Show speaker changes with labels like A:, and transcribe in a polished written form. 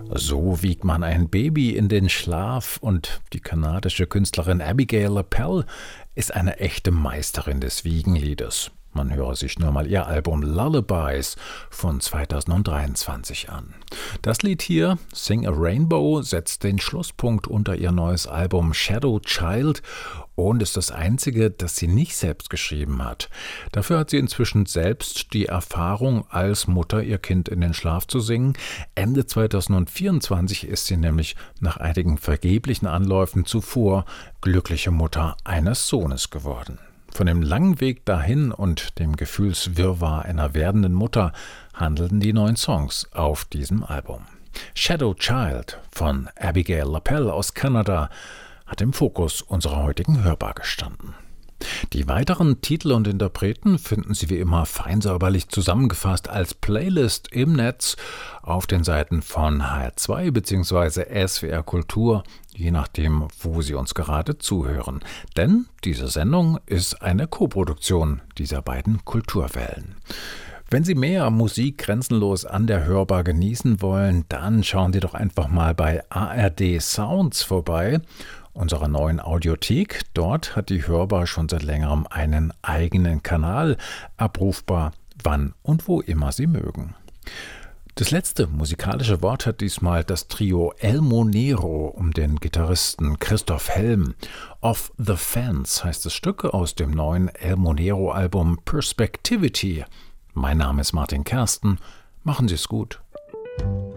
A: So wiegt man ein Baby in den Schlaf und die kanadische Künstlerin Abigail LaPelle ist eine echte Meisterin des Wiegenliedes. Man höre sich nur mal ihr Album Lullabies von 2023 an. Das Lied hier, Sing a Rainbow, setzt den Schlusspunkt unter ihr neues Album Shadow Child und ist das einzige, das sie nicht selbst geschrieben hat. Dafür hat sie inzwischen selbst die Erfahrung, als Mutter ihr Kind in den Schlaf zu singen. Ende 2024 ist sie nämlich nach einigen vergeblichen Anläufen zuvor glückliche Mutter eines Sohnes geworden. Von dem langen Weg dahin und dem Gefühlswirrwarr einer werdenden Mutter handelten die neuen Songs auf diesem Album. Shadow Child von Abigail LaPelle aus Kanada hat im Fokus unserer heutigen Hörbar gestanden. Die weiteren Titel und Interpreten finden Sie wie immer fein säuberlich zusammengefasst als Playlist im Netz auf den Seiten von HR2 bzw. SWR Kultur, je nachdem, wo Sie uns gerade zuhören. Denn diese Sendung ist eine Koproduktion dieser beiden Kulturwellen. Wenn Sie mehr Musik grenzenlos an der Hörbar genießen wollen, dann schauen Sie doch einfach mal bei ARD Sounds vorbei, unserer neuen Audiothek. Dort hat die Hörbar schon seit längerem einen eigenen Kanal, abrufbar wann und wo immer Sie mögen. Das letzte musikalische Wort hat diesmal das Trio El Monero um den Gitarristen Christoph Helm. Off the Fence heißt das Stück aus dem neuen El Monero-Album Perspectivity. Mein Name ist Martin Kersten. Machen Sie es gut.